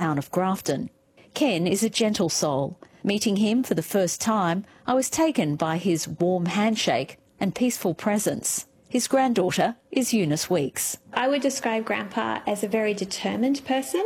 town of Grafton. Ken is a gentle soul. Meeting him for the first time, I was taken by his warm handshake and peaceful presence. His granddaughter is Eunice Weeks. I would describe Grandpa as a very determined person,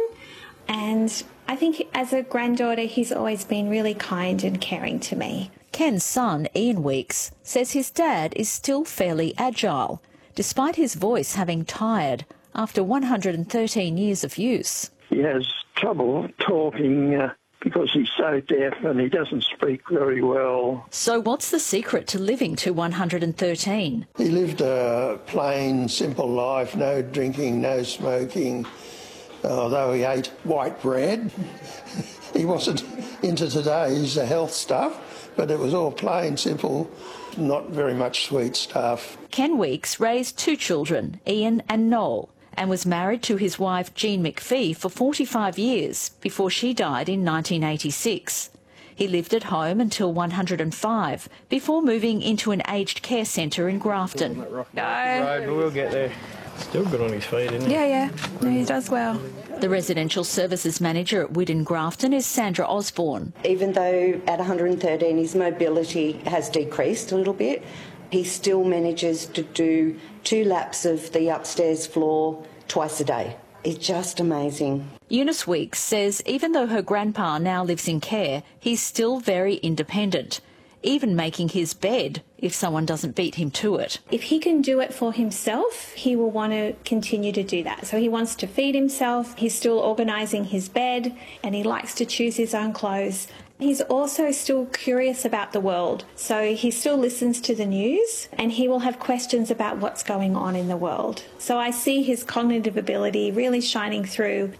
and I think as a granddaughter he's always been really kind and caring to me. Ken's son, Ian Weeks, says his dad is still fairly agile, despite his voice having tired after 113 years of use. He has trouble talking because he's so deaf and he doesn't speak very well. So what's the secret to living to 113? He lived a plain, simple life, no drinking, no smoking, although he ate white bread. He wasn't into today's health stuff, but it was all plain, simple, not very much sweet stuff. Ken Weeks raised two children, Ian and Noel, and was married to his wife Jean McPhee for 45 years before she died in 1986. He lived at home until 105 before moving into an aged care centre in Grafton. Road, but we'll get there. Still good on his feet, isn't he? Yeah, he does well. The residential services manager at Widden Grafton is Sandra Osborne. Even though at 113 his mobility has decreased a little bit, he still manages to do 2 laps of the upstairs floor twice a day. It's just amazing. Eunice Weeks says even though her grandpa now lives in care, he's still very independent, even making his bed if someone doesn't beat him to it. If he can do it for himself, he will want to continue to do that. So he wants to feed himself, he's still organising his bed, and he likes to choose his own clothes. He's also still curious about the world, so he still listens to the news and he will have questions about what's going on in the world. So I see his cognitive ability really shining through.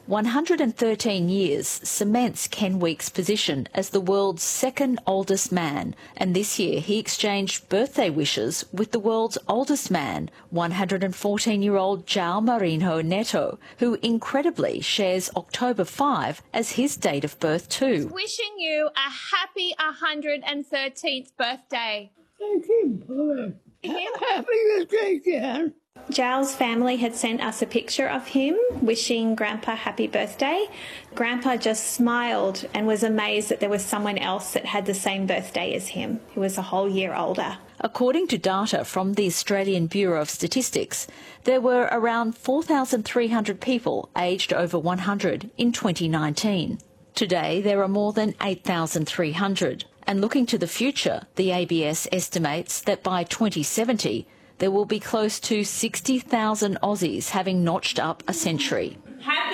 113 years cements Ken Weeks' position as the world's second oldest man, and this year he exchanged birthday wishes with the world's oldest man, 114-year-old João Marinho Neto, who incredibly shares October 5 as his date of birth too. Wishing you a happy 113th birthday. Thank you. Happy birthday, Jan. João's family had sent us a picture of him wishing Grandpa happy birthday. Grandpa just smiled and was amazed that there was someone else that had the same birthday as him, who was a whole year older. According to data from the Australian Bureau of Statistics, there were around 4,300 people aged over 100 in 2019. Today, there are more than 8,300. And looking to the future, the ABS estimates that by 2070, there will be close to 60,000 Aussies having notched up a century. Happy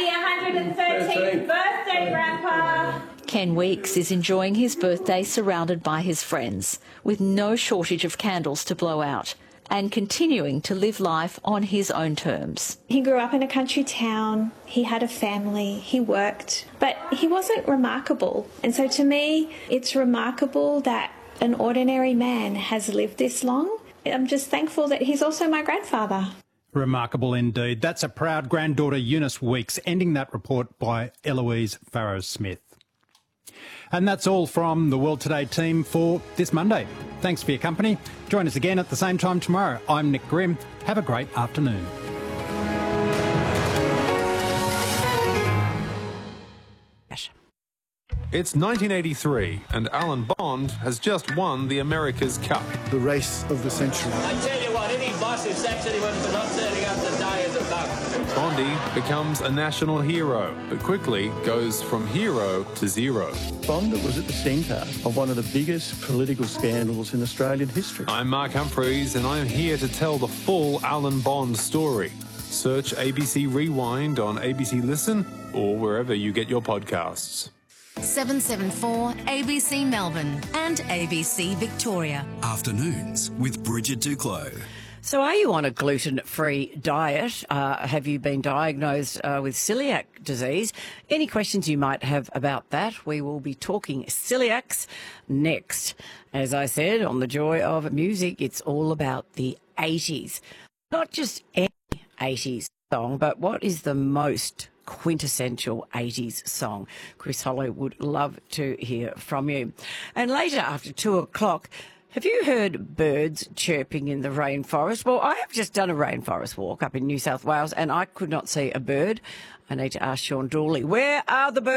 113th birthday, Grandpa! Ken Weeks is enjoying his birthday surrounded by his friends, with no shortage of candles to blow out, and continuing to live life on his own terms. He grew up in a country town, he had a family, he worked, but he wasn't remarkable. And so to me, it's remarkable that an ordinary man has lived this long. I'm just thankful that he's also my grandfather. Remarkable indeed. That's a proud granddaughter, Eunice Weeks, ending that report by Eloise Farrow-Smith. And that's all from the World Today team for this Monday. Thanks for your company. Join us again at the same time tomorrow. I'm Nick Grimm. Have a great afternoon. It's 1983 and Alan Bond has just won the America's Cup. The race of the century. I tell you what, any boss who sacks anyone for not turning up to die is a bug. Bondy becomes a national hero, but quickly goes from hero to zero. Bond was at the centre of one of the biggest political scandals in Australian history. I'm Mark Humphreys and I'm here to tell the full Alan Bond story. Search ABC Rewind on ABC Listen or wherever you get your podcasts. 774 ABC Melbourne and ABC Victoria. Afternoons with Bridget Duclos. So are you on a gluten-free diet? Have you been diagnosed with celiac disease? Any questions you might have about that? We will be talking celiacs next. As I said, on The Joy of Music, it's all about the 80s. Not just any 80s song, but what is the most quintessential 80s song? Chris Hollow would love to hear from you. And later, after 2 o'clock, have you heard birds chirping in the rainforest? Well, I have just done a rainforest walk up in New South Wales and I could not see a bird. I need to ask Sean Dawley, where are the birds?